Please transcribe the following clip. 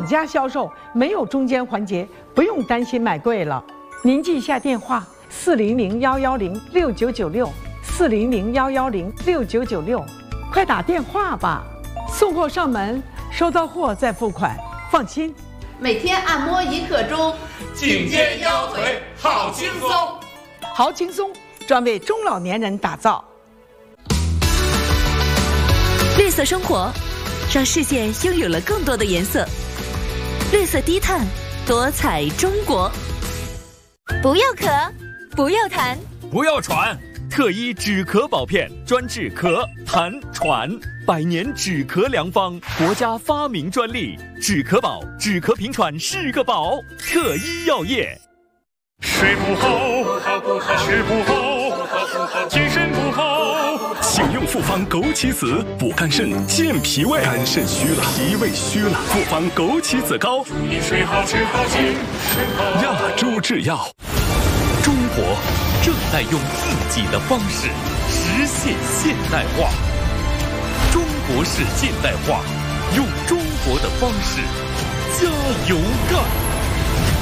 家销售，没有中间环节，不用担心买贵了。您记一下电话：400-110-6996，400-110-6996，快打电话吧。送货上门，收到货再付款，放心。 每天按摩1刻钟， 颈肩腰腿好轻松， 好轻松，专为中老年人打造。 绿色生活，让世界拥有了更多的颜色。绿色低碳，多彩中国。 不要咳，不要痰， 不要喘。特医止咳宝片，专治咳、痰、喘，100年止咳良方，国家发明专利。止咳宝，止咳平喘是个宝。特医药业。 睡不好，吃不好，精神不好，请用复方枸杞子补肝肾、健脾胃。肝肾虚了，脾胃虚了，复方枸杞子膏。祝你睡好，吃好，精神好。亚洲制药。 中国正在用自己的方式实现现代化。中国式现代化，用中国的方式加油干。